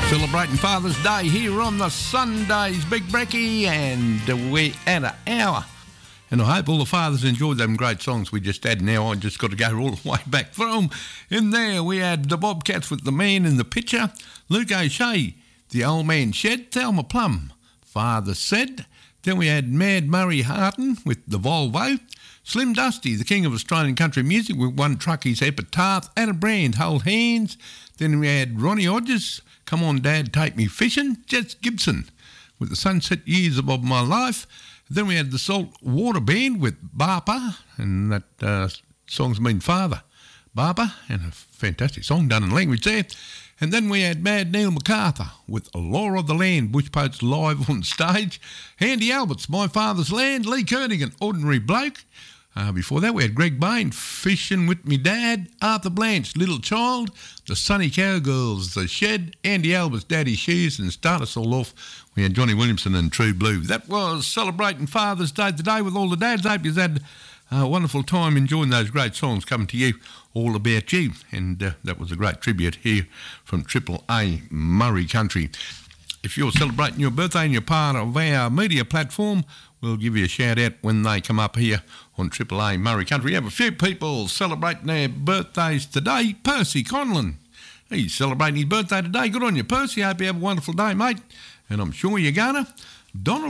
Celebrating Father's Day here on the Sunday's Big Brekkie, and we're at an hour. And I hope all the fathers enjoyed them great songs we just had. Now I just got to go all the way back through them. In there we had the Bobcats with The Man in the Picture, Luke O'Shea, The Old Man Shed, Thelma Plum, Father Said. Then we had Mad Murray Harton with The Volvo, Slim Dusty, the king of Australian country music, with One Truckie's Epitaph, Anna Brand, Hold Hands. Then we had Ronnie Hodges, Come On Dad, Take Me Fishing, Jess Gibson with The Sunset Years of My Life. Then we had the Salt Water Band with Bapa, and that song's mean father, Bapa, and a fantastic song done in language there. And then we had Mad Neil MacArthur with Law of the Land, Bush Poets live on stage. Andy Alberts, My Father's Land, Lee Kernigan, Ordinary Bloke. Before that, we had Greg Bain, Fishing with Me Dad, Arthur Blanche, Little Child, the Sunny Cowgirls, The Shed, Andy Alberts, Daddy Shears, and start us all off, we had Johnny Williamson and True Blue. That was celebrating Father's Day today with all the dads. Hope you've had a wonderful time enjoying those great songs coming to you, all about you. And that was a great tribute here from Triple A Murray Country. If you're celebrating your birthday and you're part of our media platform, we'll give you a shout out when they come up here on Triple A Murray Country. We have a few people celebrating their birthdays today. Percy Conlon, he's celebrating his birthday today. Good on you, Percy. Hope you have a wonderful day, mate. And I'm sure you're gonna. Donald